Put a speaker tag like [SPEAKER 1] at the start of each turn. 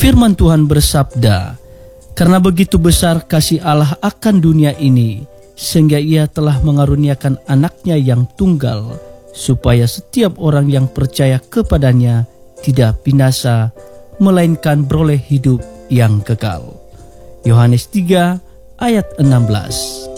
[SPEAKER 1] Firman Tuhan bersabda, "Karena begitu besar kasih Allah akan dunia ini, sehingga Ia telah mengaruniakan anaknya yang tunggal, supaya setiap orang yang percaya kepadanya tidak binasa, melainkan beroleh hidup yang kekal." Yohanes 3 ayat 16.